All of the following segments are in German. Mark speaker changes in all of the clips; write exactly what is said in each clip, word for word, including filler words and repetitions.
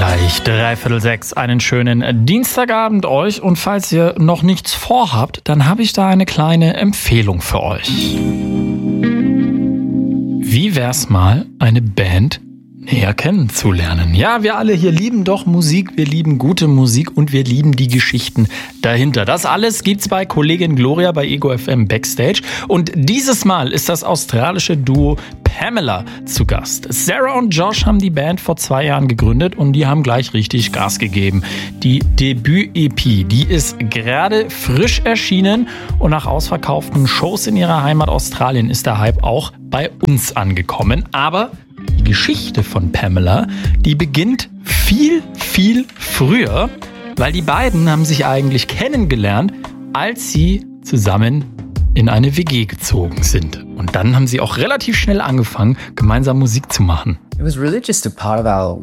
Speaker 1: Gleich dreiviertel sechs, einen schönen Dienstagabend euch. Und falls ihr noch nichts vorhabt, dann habe ich da eine kleine Empfehlung für euch. Wie wär's mal, eine Band näher kennenzulernen? Ja, wir alle hier lieben doch Musik, wir lieben gute Musik und wir lieben die Geschichten dahinter. Das alles gibt's bei Kollegin Gloria bei Ego F M Backstage. Und dieses Mal ist das australische Duo Pamela zu Gast. Sarah und Josh haben die Band vor zwei Jahren gegründet und die haben gleich richtig Gas gegeben. Die Debüt-E P, die ist gerade frisch erschienen und nach ausverkauften Shows in ihrer Heimat Australien ist der Hype auch bei uns angekommen. Aber die Geschichte von Pamela, die beginnt viel, viel früher, weil die beiden haben sich eigentlich kennengelernt, als sie zusammen in eine W G gezogen sind. Und dann haben sie auch relativ schnell angefangen, gemeinsam Musik zu machen.
Speaker 2: It was really just a part of our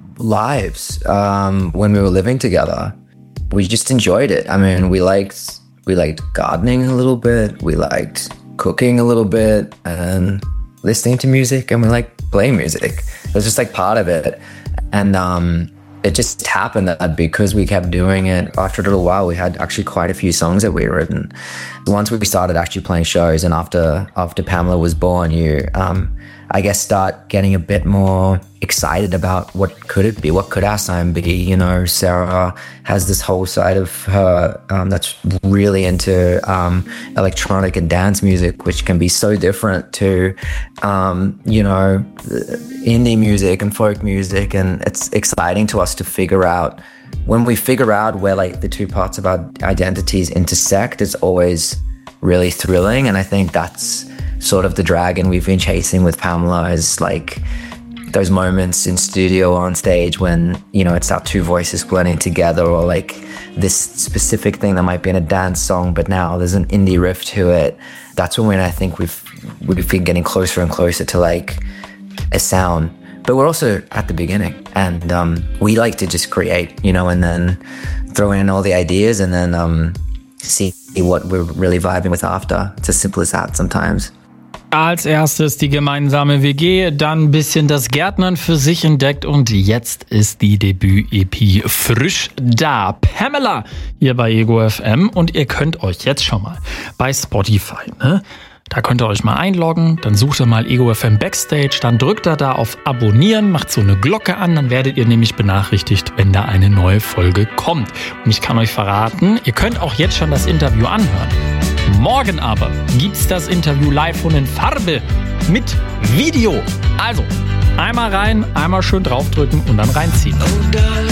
Speaker 2: lives um, when we were living together. We just enjoyed it. I mean, we liked we liked gardening a little bit. We liked cooking a little bit and listening to music, and we liked playing music. It was just like part of it. And um, it just happened that because we kept doing it, after a little while, we had actually quite a few songs that we had written. Once we started actually playing shows, and after after Pamela was born, you, um, I guess, start getting a bit more excited about what could it be, what could our sound be. You know, Sarah has this whole side of her um, that's really into um, electronic and dance music, which can be so different to, um, you know, indie music and folk music. And it's exciting to us to figure out, when we figure out where like the two parts of our identities intersect, it's always really thrilling. And I think that's sort of the dragon we've been chasing with Pamela, is like those moments in studio or on stage when, you know, it's our two voices blending together, or like this specific thing that might be in a dance song, but now there's an indie riff to it. That's when I think we've we've been getting closer and closer to like a sound. But we're also at the beginning, and um, we like to just create, you know, and then throw in all the ideas and then um, see what we're really vibing with after. It's as simple as that sometimes.
Speaker 1: Als erstes die gemeinsame W G, dann ein bisschen das Gärtnern für sich entdeckt und jetzt ist die Debüt-E P frisch da. Pamela hier bei Ego F M und ihr könnt euch jetzt schon mal bei Spotify, ne? Da könnt ihr euch mal einloggen, dann sucht ihr mal Ego F M Backstage, dann drückt ihr da auf Abonnieren, macht so eine Glocke an, dann werdet ihr nämlich benachrichtigt, wenn da eine neue Folge kommt. Und ich kann euch verraten, ihr könnt auch jetzt schon das Interview anhören. Morgen aber gibt's das Interview live und in Farbe mit Video. Also einmal rein, einmal schön draufdrücken und dann reinziehen.